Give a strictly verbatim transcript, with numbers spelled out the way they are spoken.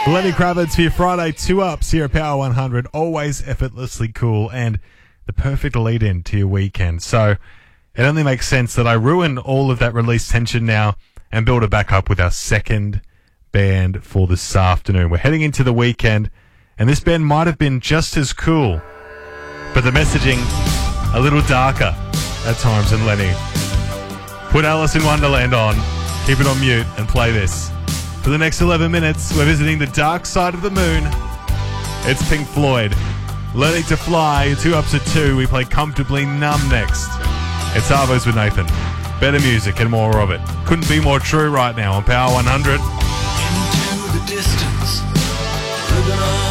Lenny Kravitz for your Friday two-ups here at Power one hundred. Always effortlessly cool and the perfect lead-in to your weekend. So it only makes sense that I ruin all of that release tension now and build it back up with our second band for this afternoon. We're heading into the weekend, and this band might have been just as cool, but the messaging a little darker at times than Lenny. Put Alice in Wonderland on, keep it on mute, and play this. For the next eleven minutes, we're visiting the dark side of the moon. It's Pink Floyd. Learning to Fly, two ups at two. We play Comfortably Numb next. It's Arvos with Nathan. Better music and more of it. Couldn't be more true right now on Power one hundred. Into the distance, looking on